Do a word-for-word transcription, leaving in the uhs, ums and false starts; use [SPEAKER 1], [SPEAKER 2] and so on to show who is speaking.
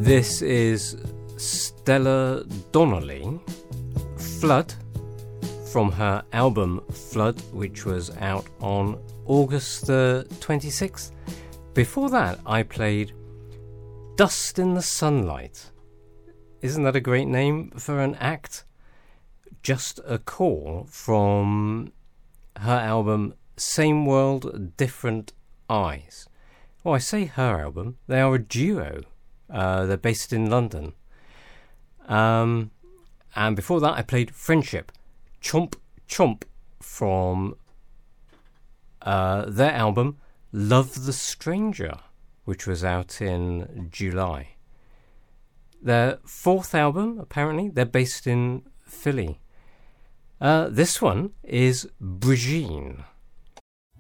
[SPEAKER 1] This is Stella Donnelly, Flood, from her album Flood, which was out on August the twenty-sixth. Before that, I played Dust in the Sunlight. Isn't that a great name for an act? Just a Call from her album Same World, Different Eyes. Well, I say her album. They are a duo. Uh, they're based in London. Um, and before that, I played Friendship, Chomp Chomp, from uh, their album Love the Stranger, which was out in July. Their fourth album, apparently, they're based in Philly. Uh, this one is Brigitte.